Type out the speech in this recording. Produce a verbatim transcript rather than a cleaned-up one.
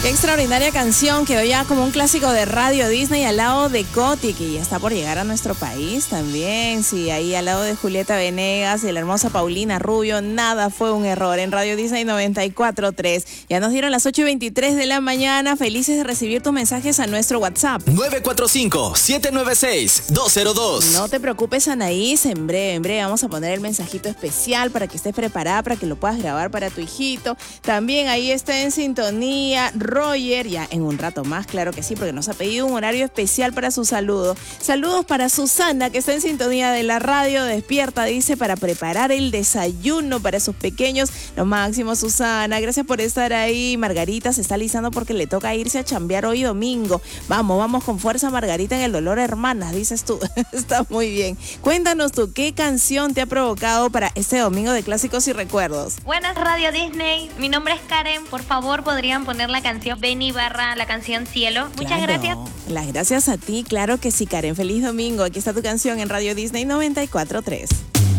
Qué extraordinaria canción, quedó ya como un clásico de Radio Disney al lado de Kotick y ya está por llegar a nuestro país también. Sí, ahí al lado de Julieta Venegas y la hermosa Paulina Rubio, nada fue un error en Radio Disney noventa y cuatro punto tres. Ya nos dieron las ocho y veintitrés de la mañana, felices de recibir tus mensajes a nuestro WhatsApp. nueve cuatro cinco, siete nueve seis, dos cero dos. No te preocupes, Anaís, en breve, en breve vamos a poner el mensajito especial para que estés preparada, para que lo puedas grabar para tu hijito. También ahí está en sintonía Roger, ya en un rato más, claro que sí, porque nos ha pedido un horario especial para su saludo. Saludos para Susana, que está en sintonía de la radio Despierta, dice, para preparar el desayuno para sus pequeños. Lo máximo, Susana, gracias por estar ahí. Margarita se está alisando porque le toca irse a chambear hoy domingo. Vamos, vamos con fuerza, Margarita, en el dolor, hermanas, dices tú. Está muy bien. Cuéntanos tú, ¿qué canción te ha provocado para este domingo de clásicos y recuerdos? Buenas, Radio Disney, mi nombre es Karen. Por favor, podrían poner la canción Benny Barra, la canción Cielo. Muchas Claro. gracias. Las gracias a ti, claro que sí, Karen. Feliz domingo. Aquí está tu canción en Radio Disney noventa y cuatro punto tres.